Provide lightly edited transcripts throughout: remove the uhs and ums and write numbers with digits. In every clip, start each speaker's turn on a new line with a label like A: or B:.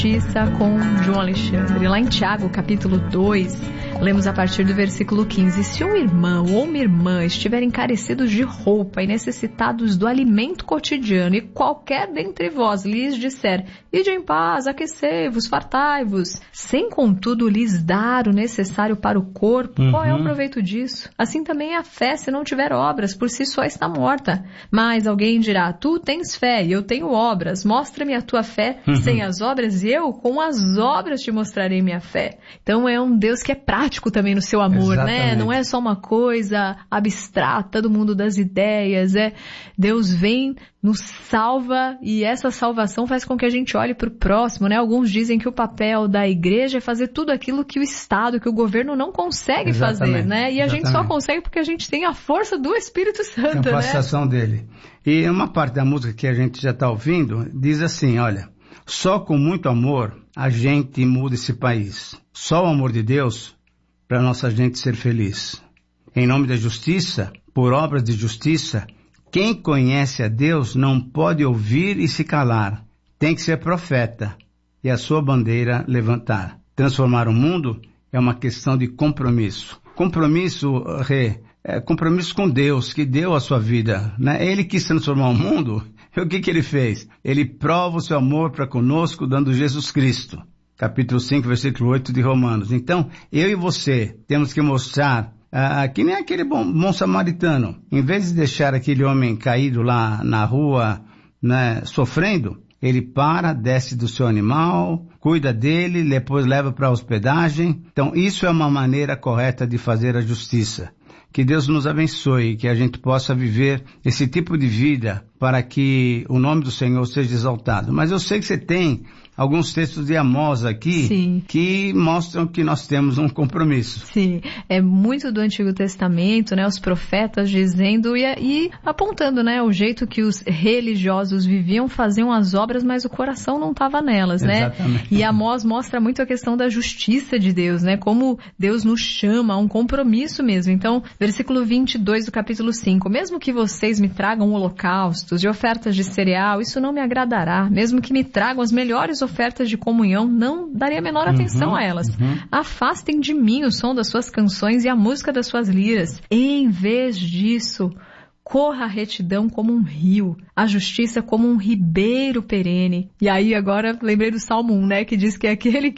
A: Justiça com João Alexandre. Lá em Tiago, capítulo 2, lemos a partir do versículo 15. Se um irmão ou uma irmã estiverem carecidos de roupa e necessitados do alimento cotidiano, e qualquer dentre vós lhes disser, ide em paz, aquecei-vos, fartai-vos, sem contudo lhes dar o necessário para o corpo, qual é o proveito disso? Assim também a fé, se não tiver obras, por si só está morta. Mas alguém dirá, tu tens fé e eu tenho obras, mostra-me a tua fé sem as obras, e eu com as obras te mostrarei minha fé. Então é um Deus que é prático também no seu amor, né? Não é só uma coisa abstrata do mundo das ideias, Deus vem, nos salva, e essa salvação faz com que a gente olhe para o próximo, né? Alguns dizem que o papel da igreja é fazer tudo aquilo que o Estado, que o governo não consegue fazer, né? E a gente só consegue porque a gente tem a força do Espírito Santo,
B: né? A capacitação dele. E uma parte da música que a gente já está ouvindo diz assim, olha, só com muito amor a gente muda esse país. Só o amor de Deus para nossa gente ser feliz. Em nome da justiça, por obras de justiça, quem conhece a Deus não pode ouvir e se calar. Tem que ser profeta e a sua bandeira levantar. Transformar o mundo é uma questão de compromisso. Compromisso, compromisso com Deus, que deu a sua vida, né? Ele quis transformar o mundo. E o que ele fez? Ele prova o seu amor para conosco, dando Jesus Cristo. Capítulo 5, versículo 8 de Romanos. Então, eu e você temos que mostrar, que nem aquele bom samaritano. Em vez de deixar aquele homem caído lá na rua, né, sofrendo, ele para, desce do seu animal, cuida dele, depois leva para a hospedagem. Então, isso é uma maneira correta de fazer a justiça. Que Deus nos abençoe, que a gente possa viver esse tipo de vida para que o nome do Senhor seja exaltado. Mas eu sei que você tem alguns textos de Amós aqui, sim, que mostram que nós temos um compromisso.
A: Sim, é muito do Antigo Testamento, né? Os profetas dizendo e apontando, né? O jeito que os religiosos viviam, faziam as obras, mas o coração não estava nelas, né?
B: Exatamente.
A: E Amós mostra muito a questão da justiça de Deus, né? Como Deus nos chama a um compromisso mesmo. Então, versículo 22 do capítulo 5, mesmo que vocês me tragam holocaustos e ofertas de cereal, isso não me agradará. Mesmo que me tragam as melhores ofertas de comunhão, não darei a menor atenção a elas. Afastem de mim o som das suas canções e a música das suas liras. Em vez disso, corra a retidão como um rio, a justiça como um ribeiro perene. E aí agora lembrei do Salmo 1, né? Que diz que aquele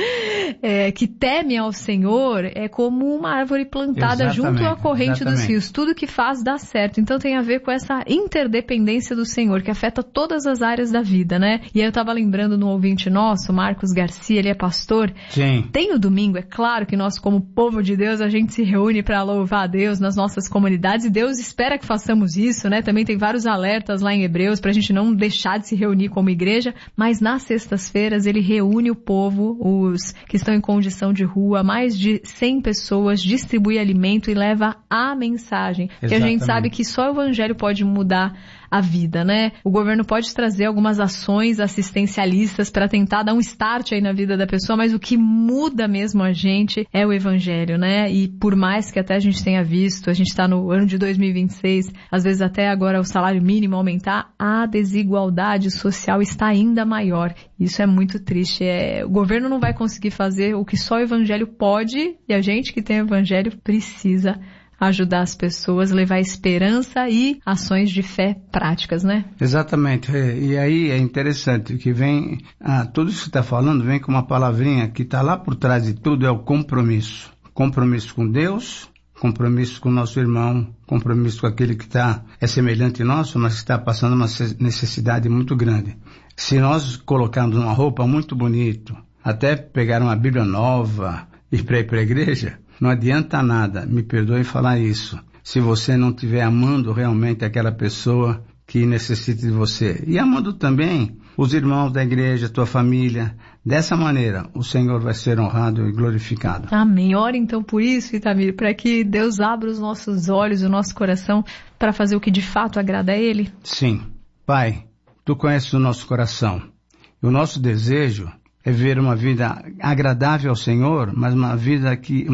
A: que teme ao Senhor é como uma árvore plantada junto à corrente dos rios. Tudo que faz dá certo. Então tem a ver com essa interdependência do Senhor, que afeta todas as áreas da vida, né? E aí eu estava lembrando no ouvinte nosso, Marcos Garcia, ele é pastor.
B: Sim.
A: Tem o domingo, é claro que nós como povo de Deus, a gente se reúne para louvar a Deus nas nossas comunidades e Deus espera que façamos isso, né? Também tem vários alertas lá em Hebreus pra gente não deixar de se reunir como igreja, mas nas sextas-feiras ele reúne o povo, os que estão em condição de rua, mais de 100 pessoas, distribui alimento e leva a mensagem. Exatamente. Que a gente sabe que só o evangelho pode mudar a vida, né? O governo pode trazer algumas ações assistencialistas para tentar dar um start aí na vida da pessoa, mas o que muda mesmo a gente é o evangelho, né? E por mais que até a gente tenha visto, a gente está no ano de 2026, às vezes até agora o salário mínimo aumentar, a desigualdade social está ainda maior. Isso é muito triste. O governo não vai conseguir fazer o que só o evangelho pode, e a gente que tem o evangelho precisa ajudar as pessoas, levar esperança e ações de fé práticas, né?
B: Exatamente. E aí é interessante que vem, tudo isso que você está falando vem com uma palavrinha que está lá por trás de tudo, é o compromisso. Compromisso com Deus, compromisso com o nosso irmão, compromisso com aquele que é semelhante nosso, mas que está passando uma necessidade muito grande. Se nós colocarmos uma roupa muito bonita, até pegar uma Bíblia nova e para ir para a igreja, não adianta nada, me perdoe falar isso, se você não estiver amando realmente aquela pessoa que necessita de você. E amando também os irmãos da igreja, tua família. Dessa maneira, o Senhor vai ser honrado e glorificado.
A: Amém. Ora então por isso, Itamir, para que Deus abra os nossos olhos, o nosso coração, para fazer o que de fato agrada a Ele.
B: Sim. Pai, Tu conheces o nosso coração. E o nosso desejo é ver uma vida agradável ao Senhor, mas uma vida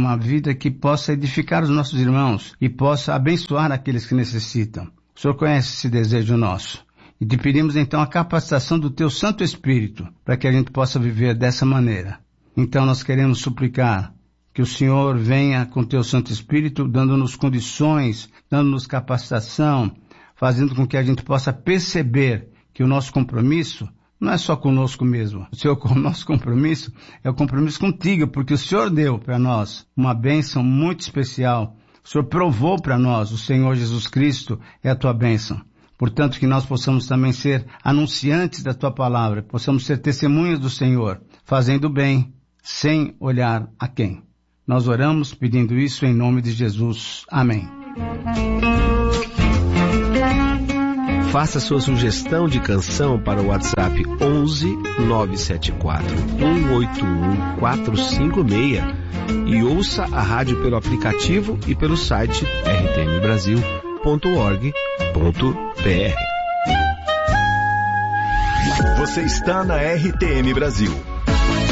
B: que possa edificar os nossos irmãos e possa abençoar aqueles que necessitam. O Senhor conhece esse desejo nosso. E te pedimos então a capacitação do Teu Santo Espírito para que a gente possa viver dessa maneira. Então nós queremos suplicar que o Senhor venha com Teu Santo Espírito, dando-nos condições, dando-nos capacitação, fazendo com que a gente possa perceber que o nosso compromisso não é só conosco mesmo. O nosso compromisso é o compromisso contigo, porque o Senhor deu para nós uma bênção muito especial. O Senhor provou para nós, o Senhor Jesus Cristo é a Tua bênção. Portanto, que nós possamos também ser anunciantes da Tua palavra, possamos ser testemunhas do Senhor, fazendo bem, sem olhar a quem. Nós oramos pedindo isso em nome de Jesus. Amém.
C: Faça sua sugestão de canção para o WhatsApp 11 974 181 456 e ouça a rádio pelo aplicativo e pelo site rtmbrasil.org.br.
D: Você está na RTM Brasil.